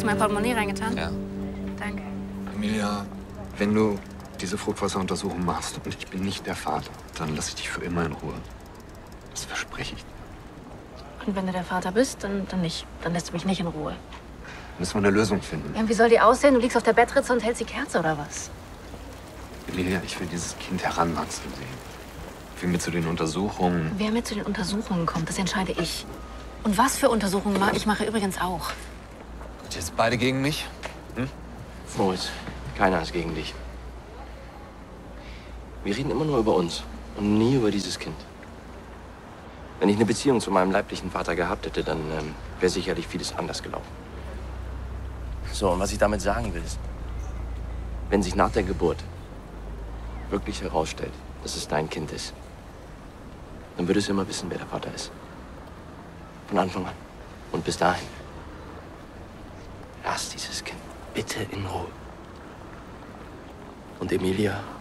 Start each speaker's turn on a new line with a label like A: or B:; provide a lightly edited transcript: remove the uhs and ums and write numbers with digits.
A: du mein Portemonnaie reingetan?
B: Ja.
A: Danke.
B: Emilia, wenn du diese Fruchtwasseruntersuchung machst und ich bin nicht der Vater, dann lasse ich dich für immer in Ruhe. Das verspreche ich dir.
A: Und wenn du der Vater bist, dann nicht. Dann lässt du mich nicht in Ruhe.
B: Müssen wir eine Lösung finden.
A: Ja, und wie soll die aussehen? Du liegst auf der Bettritze und hältst die Kerze, oder was?
B: Emilia, ich will dieses Kind heranwachsen sehen. Ich will mit zu den Untersuchungen.
A: Wer mit zu den Untersuchungen kommt, das entscheide ich. Und was für Untersuchungen ich mache übrigens auch.
B: Gut, jetzt beide gegen mich? Hm?
C: Moritz, keiner ist gegen dich. Wir reden immer nur über uns und nie über dieses Kind. Wenn ich eine Beziehung zu meinem leiblichen Vater gehabt hätte, dann wäre sicherlich vieles anders gelaufen. So, und was ich damit sagen will, ist, wenn sich nach der Geburt wirklich herausstellt, dass es dein Kind ist, dann würdest du immer wissen, wer der Vater ist. Von Anfang an. Und bis dahin. Lass dieses Kind bitte in Ruhe. Und Emilia